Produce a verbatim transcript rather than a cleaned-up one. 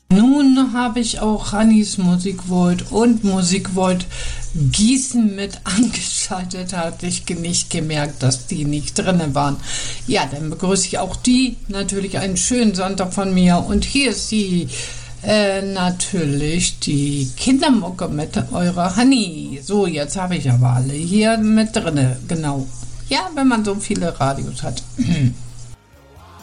Nun habe ich auch Hannis Musikvolt und Musikvolt Gießen mit angeschaltet. Hatte ich nicht gemerkt, dass die nicht drin waren. Ja, dann begrüße ich auch die. Natürlich einen schönen Sonntag von mir. Und hier ist die, äh, natürlich die Kindermucke mit eurer Hanni. So, jetzt habe ich aber alle hier mit drin. Genau. Ja, wenn man so viele Radios hat.